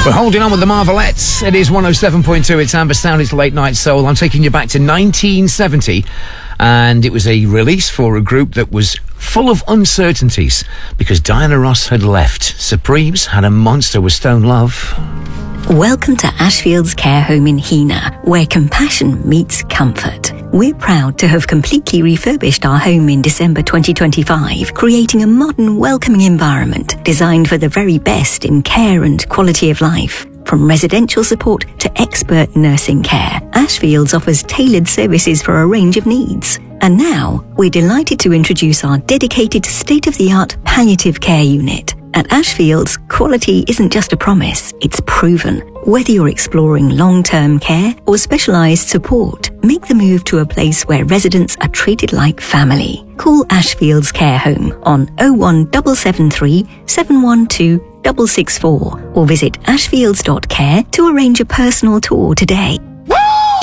We're holding on with the Marvelettes. It is 107.2. It's Amber Sound. It's Late Night Soul. I'm taking you back to 1970. And it was a release for a group that was full of uncertainties because Diana Ross had left. Supremes had a monster with Stone Love. Welcome to Ashfield's Care Home in Heanor, where compassion meets comfort. We're proud to have completely refurbished our home in December 2025, creating a modern, welcoming environment designed for the very best in care and quality of life. From residential support to expert nursing care, Ashfields offers tailored services for a range of needs. And now, we're delighted to introduce our dedicated state-of-the-art palliative care unit. At Ashfields, quality isn't just a promise, it's proven. Whether you're exploring long-term care or specialised support, make the move to a place where residents are treated like family. Call Ashfields Care Home on 01773 712 664 or visit ashfields.care to arrange a personal tour today.